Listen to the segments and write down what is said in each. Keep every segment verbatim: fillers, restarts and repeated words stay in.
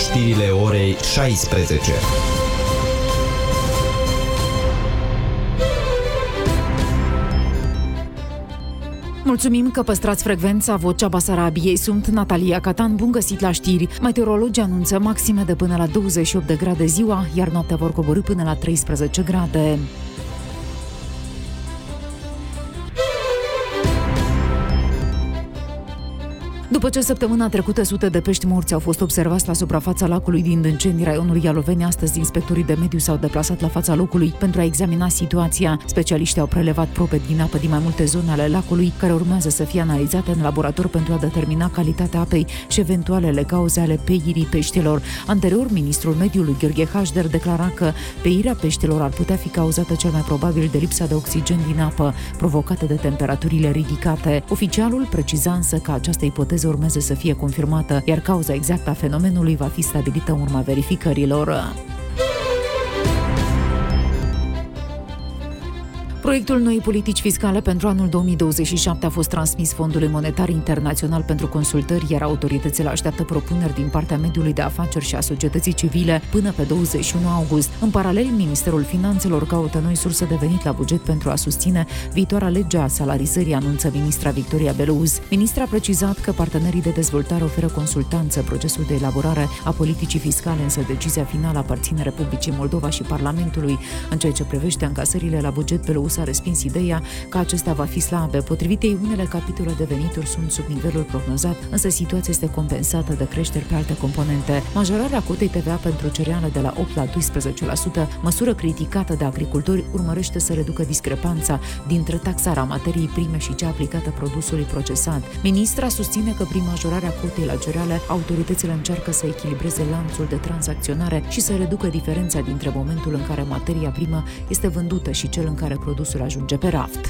știrile orei șaisprezece. Mulțumim că păstrați frecvența Vocea Basarabiei. Sunt Natalia Catan, bun găsit la știri. Meteorologii anunță maxime de până la douăzeci și opt de grade ziua, iar noaptea vor coborî până la treisprezece grade. După ce săptămâna trecută sute de pești morți au fost observați la suprafața lacului din Dânceni, raionul Ialoveni, astăzi inspectorii de mediu s-au deplasat la fața locului pentru a examina situația. Specialiștii au prelevat probe din apă din mai multe zone ale lacului, care urmează să fie analizate în laborator pentru a determina calitatea apei și eventualele cauze ale peirii peștilor. Anterior, ministrul mediului Gheorghe Hașder declara că peirea peștilor ar putea fi cauzată cel mai probabil de lipsa de oxigen din apă, provocată de temperaturile ridicate. Oficialul preciza însă că această ipoteză urmează să fie confirmată, iar cauza exactă a fenomenului va fi stabilită în urma verificărilor. Proiectul noii politici fiscale pentru anul două mii douăzeci și șapte a fost transmis Fondului Monetar Internațional pentru consultări, iar autoritățile așteaptă propuneri din partea mediului de afaceri și a societății civile până pe douăzeci și unu august. În paralel, Ministerul Finanțelor caută noi surse de venit la buget pentru a susține viitoarea lege a salarizării, anunță ministra Victoria Belouz. Ministra a precizat că partenerii de dezvoltare oferă consultanță în procesul de elaborare a politicii fiscale, însă decizia finală aparține Republicii Moldova și Parlamentului. În ceea ce privește încasările la buget, Belouz a respins ideea că acesta va fi slabe. Potrivit ei, unele capitole de venituri sunt sub nivelul prognozat, însă situația este compensată de creșteri pe alte componente. Majorarea cotei T V A pentru cereale de la opt la doisprezece la sută, măsură criticată de agricultori, urmărește să reducă discrepanța dintre taxarea materiei prime și cea aplicată produsului procesat. Ministra susține că prin majorarea cotei la cereale, autoritățile încearcă să echilibreze lanțul de tranzacționare și să reducă diferența dintre momentul în care materia primă este vândută și cel în care produsul ajunge pe raft.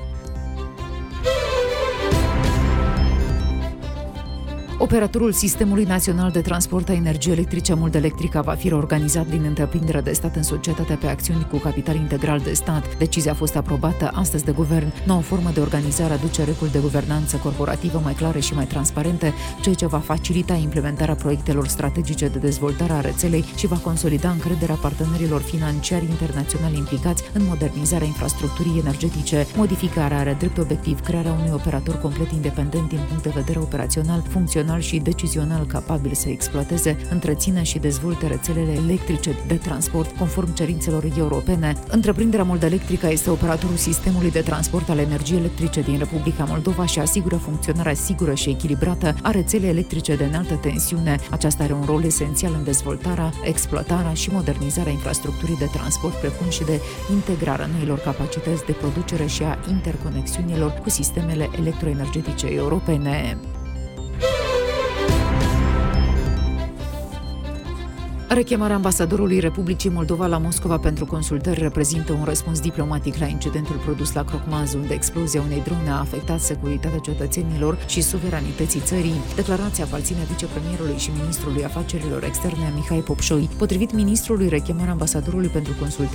Operatorul Sistemului Național de Transport a Energiei Electrice Moldelectrica va fi reorganizat din întreprinderea de stat în societatea pe acțiuni cu capital integral de stat. Decizia a fost aprobată astăzi de guvern. Noua formă de organizare aduce reguli de guvernanță corporativă mai clare și mai transparente, ceea ce va facilita implementarea proiectelor strategice de dezvoltare a rețelei și va consolida încrederea partenerilor financiari internaționali implicați în modernizarea infrastructurii energetice. Modificarea are drept obiectiv crearea unui operator complet independent din punct de vedere operațional, funcțional și decizional capabil să exploateze, întrețină și dezvolte rețelele electrice de transport conform cerințelor europene. Întreprinderea Moldelectrica este operatorul sistemului de transport al energiei electrice din Republica Moldova și asigură funcționarea sigură și echilibrată a rețelei electrice de înaltă tensiune. Aceasta are un rol esențial în dezvoltarea, exploatarea și modernizarea infrastructurii de transport, precum și de integrarea noilor capacități de producere și a interconexiunilor cu sistemele electroenergetice europene. Rechemarea ambasadorului Republicii Moldova la Moscova pentru consultări reprezintă un răspuns diplomatic la incidentul produs la Crocmaz, unde explozia unei drone a afectat securitatea cetățenilor și suveranității țării. Declarația aparține vicepremierului și ministrului afacerilor externe Mihai Popșoi. Potrivit ministrului, rechemarea ambasadorului pentru consultări